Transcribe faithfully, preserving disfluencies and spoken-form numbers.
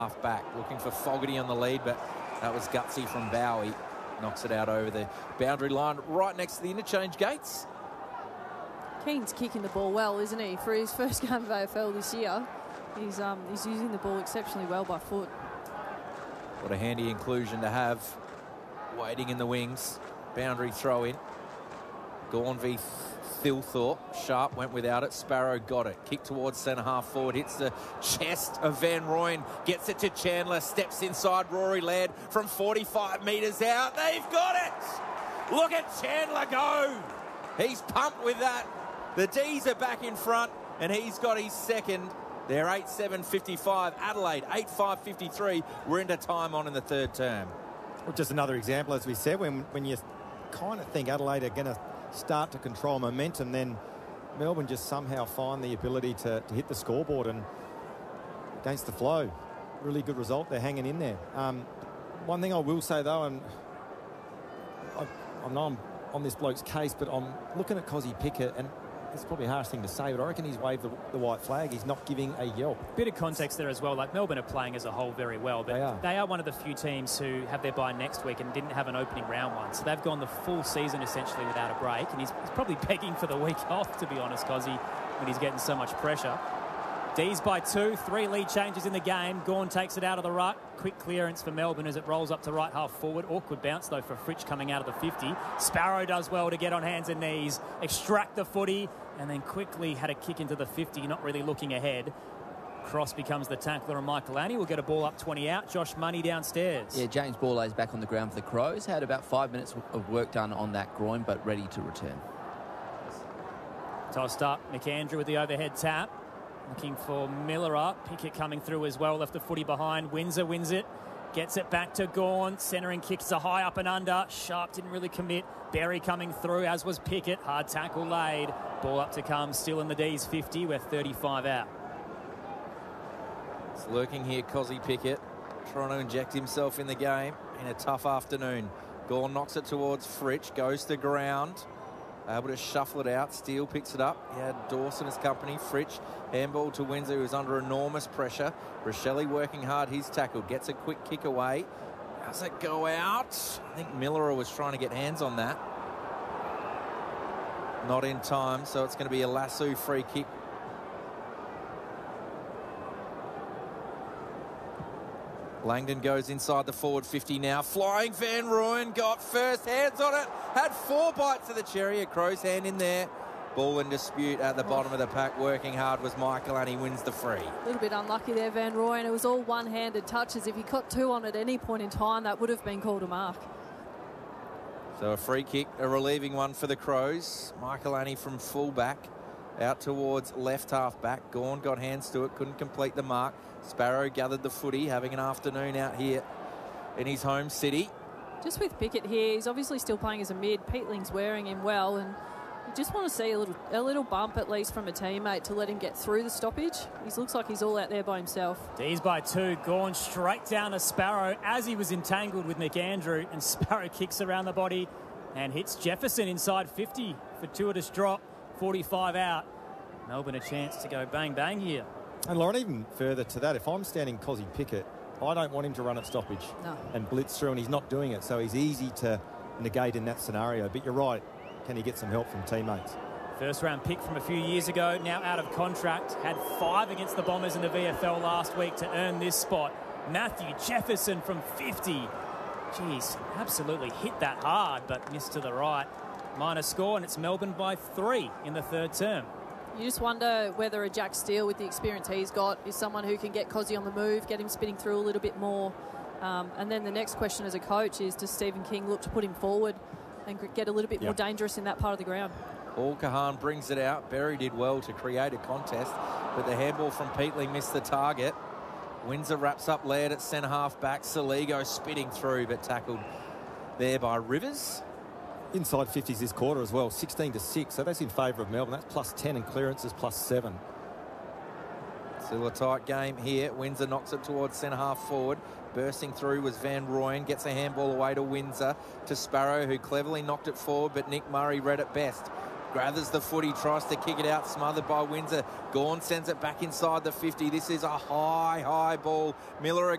half back, looking for Fogarty on the lead, but that was gutsy from Bowie. Knocks it out over the boundary line right next to the interchange gates. Keane's kicking the ball well, isn't he? For his first game of A F L this year, he's um, he's using the ball exceptionally well by foot. What a handy inclusion to have. Waiting in the wings. Boundary throw in. Gawn v Thilthorpe. Sharp went without it. Sparrow got it. Kick towards centre half forward. Hits the chest of Van Rooyen. Gets it to Chandler. Steps inside Rory Laird from forty-five metres out. They've got it. Look at Chandler go. He's pumped with that. The D's are back in front and he's got his second. They're eight seven fifty-five. Adelaide eight five fifty-three. We're into time on in the third term. Well, just another example, as we said, when when you kind of think Adelaide are going to start to control momentum, then Melbourne just somehow find the ability to, to hit the scoreboard and against the flow. Really good result. They're hanging in there. Um, one thing I will say, though, and I, I know I'm on this bloke's case, but I'm looking at Kozzy Pickett, and it's probably a harsh thing to say, but I reckon he's waved the, the white flag. He's not giving a yelp. Bit of context there as well. Like, Melbourne are playing as a whole very well, but they are, they are one of the few teams who have their bye next week and didn't have an opening round one. So they've gone the full season essentially without a break, and he's, he's probably begging for the week off, to be honest, Kozzy, when he's getting so much pressure. D's by two, three lead changes in the game. Gawn takes it out of the ruck. Quick clearance for Melbourne as it rolls up to right half forward. Awkward bounce, though, for Fritsch coming out of the fifty. Sparrow does well to get on hands and knees, extract the footy, and then quickly had a kick into the fifty, not really looking ahead. Cross becomes the tackler, and Michael Annie will get a ball up twenty out. Josh Money downstairs. Yeah, James Borlase back on the ground for the Crows. Had about five minutes of work done on that groin, but ready to return. Tossed up, McAndrew with the overhead tap. Looking for Miller up. Pickett coming through as well. Left the footy behind. Windsor wins it. Gets it back to Gawn. Centering kicks a high up and under. Sharp didn't really commit. Berry coming through, as was Pickett. Hard tackle laid. Ball up to come. Still in the D's fifty. We're thirty-five out. It's lurking here, Kozzy Pickett. Trying to inject himself in the game in a tough afternoon. Gawn knocks it towards Fritsch. Goes to ground. Able to shuffle it out. Steele picks it up. He had Dawson as company. Fritsch, handball to Windsor, who's under enormous pressure. Rochelle working hard. His tackle. Gets a quick kick away. Does it go out? I think Miller was trying to get hands on that. Not in time, so it's going to be a Lasso free kick. Langdon goes inside the forward fifty now. Flying Van Rooyen got first hands on it. Had four bites of the cherry. A Crow's hand in there. Ball in dispute at the bottom of the pack. Working hard was Michael, and he wins the free. A little bit unlucky there, Van Rooyen. It was all one-handed touches. If he caught two on at any point in time, that would have been called a mark. So a free kick, a relieving one for the Crows. Michael Annie from full-back. Out towards left half-back. Gawn got hands to it. Couldn't complete the mark. Sparrow gathered the footy, having an afternoon out here in his home city. Just with Pickett here, he's obviously still playing as a mid. Peatling's wearing him well, and you just want to see a little a little bump at least from a teammate to let him get through the stoppage. He looks like he's all out there by himself. D's by two. Gawn straight down to Sparrow as he was entangled with McAndrew, and Sparrow kicks around the body and hits Jefferson inside fifty. Fortuitous drop, forty-five out. Melbourne a chance to go bang bang here. And Lauren, even further to that, if I'm standing Kozzy Pickett, I don't want him to run at stoppage no. and blitz through, and he's not doing it, so he's easy to negate in that scenario. But you're right, can he get some help from teammates? First round pick from a few years ago, now out of contract. Had five against the Bombers in the V F L last week to earn this spot. Matthew Jefferson from fifty. Jeez, absolutely hit that hard, but missed to the right. Minor score, and it's Melbourne by three in the third term. You just wonder whether a Jack Steele, with the experience he's got, is someone who can get Kozzy on the move, get him spinning through a little bit more. Um, and then the next question as a coach is, does Stephen King look to put him forward and get a little bit yep. more dangerous in that part of the ground? Paul Kahan brings it out. Berry did well to create a contest, but the handball from Peatling missed the target. Windsor wraps up Laird at centre half back. Saligo spitting through, but tackled there by Rivers. Inside fifties this quarter as well, sixteen to six, so that's in favour of Melbourne. That's plus ten, and clearances plus seven. Still a tight game here. Windsor knocks it towards centre half forward. Bursting through was Van Rooyen. Gets a handball away to Windsor, to Sparrow, who cleverly knocked it forward, but Nick Murray read it best. gathers the footy, tries to kick it out, smothered by Windsor. Gawn sends it back inside the fifty. This is a high, high ball. Miller